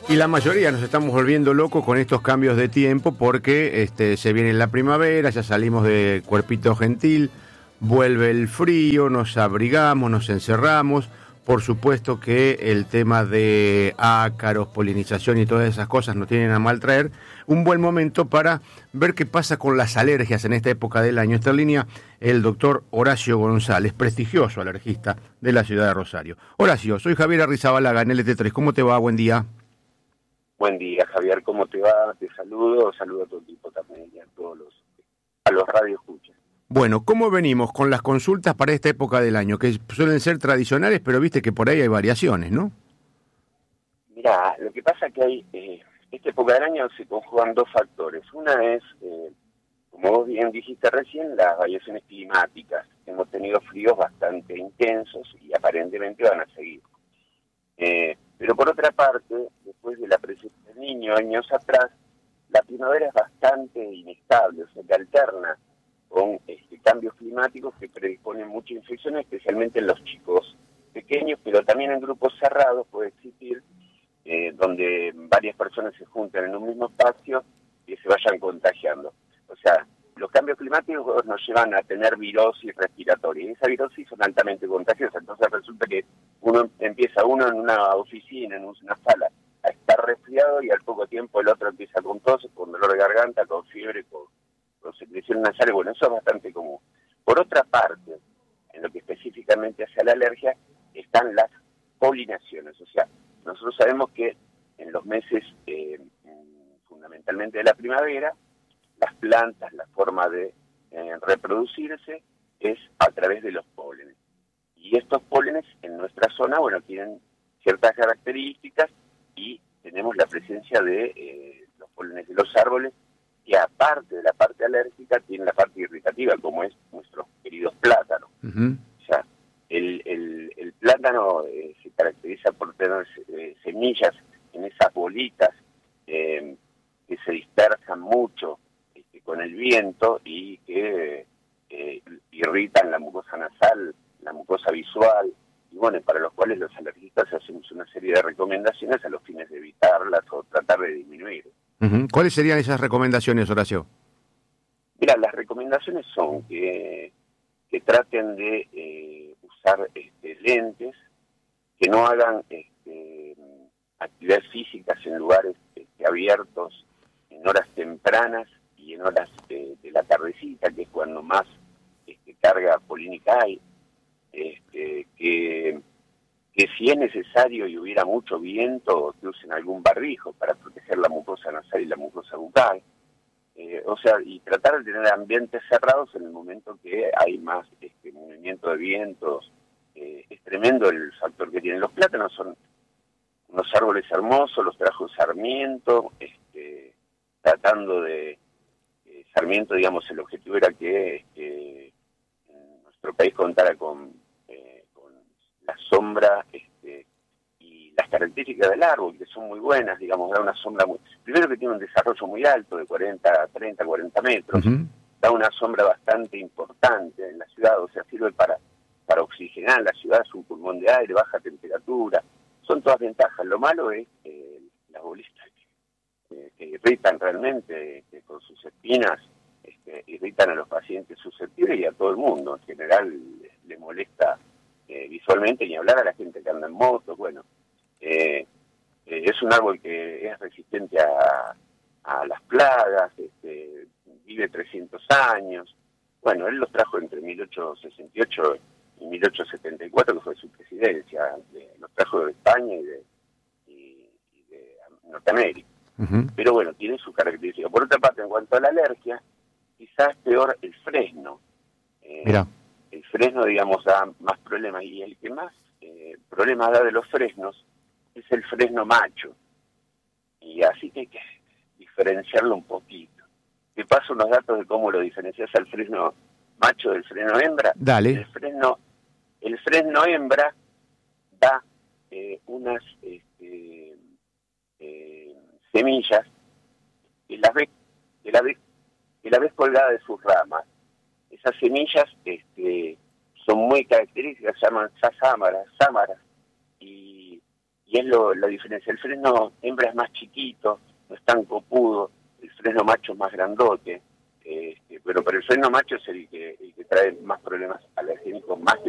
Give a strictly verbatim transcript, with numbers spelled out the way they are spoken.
Y la mayoría nos estamos volviendo locos con estos cambios de tiempo porque este, se viene la primavera, ya salimos de cuerpito gentil, vuelve el frío, nos abrigamos, nos encerramos. Por supuesto que el tema de ácaros, polinización y todas esas cosas nos tienen a mal traer. Un buen momento para ver qué pasa con las alergias en esta época del año. Está en línea el doctor Horacio González, prestigioso alergista de la ciudad de Rosario. Horacio, soy Javier Arrizabalaga en L T tres. ¿Cómo te va? Buen día. Buen día, Javier, ¿cómo te va? Te saludo, saludo a tu equipo también y a todos los, a los radioescuchas. Bueno, ¿cómo venimos con las consultas para esta época del año? Que suelen ser tradicionales, pero viste que por ahí hay variaciones, ¿no? Mirá, lo que pasa es que hay, eh, esta época del año se conjugan dos factores. Una es, eh, como vos bien dijiste recién, las variaciones climáticas. Hemos tenido fríos bastante intensos y aparentemente van a seguir. Eh, pero por otra parte, después de la presencia del Niño años atrás, la primavera es bastante inestable, o sea que alterna con este, cambios climáticos que predisponen mucha infección, especialmente en los chicos pequeños, pero también en grupos cerrados puede existir, eh, donde varias personas se juntan en un mismo espacio y se vayan contagiando. O sea, los cambios climáticos nos llevan a tener virosis respiratoria, y esa virosis son altamente contagiosas, entonces resulta que uno empieza uno en una oficina, en una sala, a estar resfriado y al poco tiempo el otro empieza con tos, con dolor de garganta, con fiebre, con, con secreción nasal. Bueno, eso es bastante común. Por otra parte, en lo que específicamente hace a la alergia, están las polinaciones. O sea, nosotros sabemos que en los meses eh, fundamentalmente de la primavera, las plantas, la forma de eh, reproducirse es a través de los pólenes. Y estos pólenes en nuestra zona, bueno, tienen ciertas características y tenemos la presencia de eh, los pólenes de los árboles, que aparte de la parte alérgica, tienen la parte irritativa, como es nuestros queridos plátanos. Uh-huh. O sea, el, el, el plátano eh, se caracteriza por tener eh, semillas en esas bolitas eh, que se dispersan mucho este, con el viento y que eh, irritan la mucosa nasal, la mucosa visual, y bueno, para los cuales los alergistas hacemos una serie de recomendaciones a los fines de evitarlas o tratar de disminuir. Uh-huh. ¿Cuáles serían esas recomendaciones, Horacio? Mira, las recomendaciones son que, que traten de eh, usar este, lentes, que no hagan este, actividades físicas en lugares este, abiertos, en horas tempranas y en horas de, de la tardecita, que es cuando más este, carga polínica hay. Este, que, que si es necesario y hubiera mucho viento, que usen algún barbijo para proteger la mucosa nasal y la mucosa bucal. Eh, o sea, y tratar de tener ambientes cerrados en el momento que hay más este, movimiento de vientos. Eh, es tremendo el factor que tienen los plátanos, son unos árboles hermosos, los trajo Sarmiento, este, tratando de... Eh, Sarmiento, digamos, el objetivo era que este, nuestro país contara con, eh, con la sombra este, y las características del árbol, que son muy buenas, digamos, da una sombra muy... Primero que tiene un desarrollo muy alto, de cuarenta, treinta, cuarenta metros, uh-huh. Da una sombra bastante importante en la ciudad, o sea, sirve para, para oxigenar la ciudad, es un pulmón de aire, baja temperatura, son todas ventajas. Lo malo es eh, las bolistas que, que irritan realmente, que con sus espinas este, irritan a los pacientes susceptibles y a todo el mundo. En general le, le molesta eh, visualmente, ni hablar a la gente que anda en moto. Bueno, eh, eh, es un árbol que es resistente a, a las plagas, este, vive trescientos años. Bueno, él los trajo entre mil ochocientos sesenta y ocho y mil ochocientos setenta y cuatro, que fue su presidencia. De, los trajo de España y de, y, y de Norteamérica. Uh-huh. Pero bueno, tiene su característica. Por otra parte, en cuanto a la alergia, quizás peor el fresno. Eh, Mira. El fresno, digamos, da más problemas, y el que más eh, problemas da de los fresnos es el fresno macho. Y así que hay que diferenciarlo un poquito. Te paso unos datos de cómo lo diferencias al fresno macho del fresno hembra. Dale. El fresno, el fresno hembra da eh, unas este, eh, semillas que las ves, que la ves, que la ves colgada de sus ramas. Esas semillas este, son muy características, se llaman sámaras, sámaras, y, y ¿qué es lo, la diferencia? El freno hembra es más chiquito, no es tan copudo, el freno macho es más grandote, eh, pero, pero el freno macho es el que, el que trae más problemas alergénicos, más que